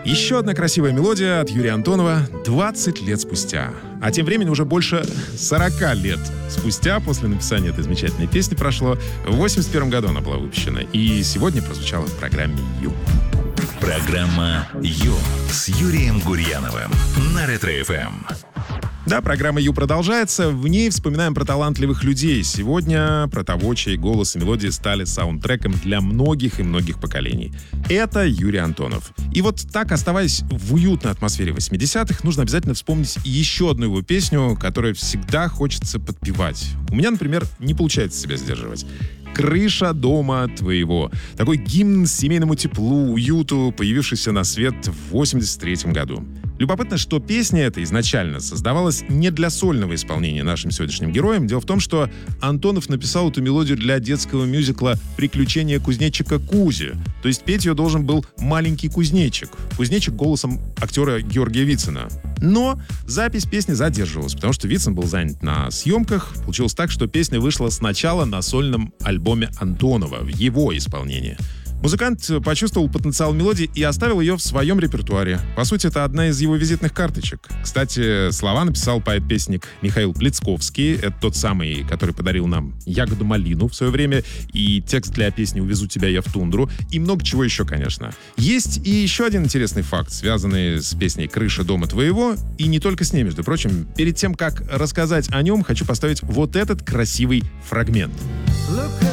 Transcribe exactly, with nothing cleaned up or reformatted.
Еще одна красивая мелодия от Юрия Антонова двадцать лет спустя. А тем временем уже больше сорок лет спустя после написания этой замечательной песни прошло. В восемьдесят первом году она была выпущена. И сегодня прозвучала в программе «Ю». Программа «Ю» с Юрием Гурьяновым на Ретро-эф эм. Да, программа «Ю» продолжается. В ней вспоминаем про талантливых людей. Сегодня про того, чей голос и мелодии стали саундтреком для многих и многих поколений. Это Юрий Антонов. И вот так, оставаясь в уютной атмосфере восьмидесятых, нужно обязательно вспомнить еще одну его песню, которую всегда хочется подпевать. У меня, например, не получается себя сдерживать. «Крыша дома твоего». Такой гимн семейному теплу, уюту, появившийся на свет в восемьдесят третьем году. Любопытно, что песня эта изначально создавалась не для сольного исполнения нашим сегодняшним героем. Дело в том, что Антонов написал эту мелодию для детского мюзикла «Приключения кузнечика Кузи». То есть петь ее должен был маленький кузнечик. Кузнечик голосом актера Георгия Вицина. Но запись песни задерживалась, потому что Вицин был занят на съемках. Получилось так, что песня вышла сначала на сольном альбоме Антонова, в его исполнении. Музыкант почувствовал потенциал мелодии и оставил ее в своем репертуаре. По сути, это одна из его визитных карточек. Кстати, слова написал поэт-песник Михаил Плецковский. Это тот самый, который подарил нам «Ягоду малину» в свое время. И текст для песни «Увезу тебя я в тундру». И много чего еще, конечно. Есть и еще один интересный факт, связанный с песней «Крыша дома твоего». И не только с ней, между прочим. Перед тем, как рассказать о нем, хочу поставить вот этот красивый фрагмент.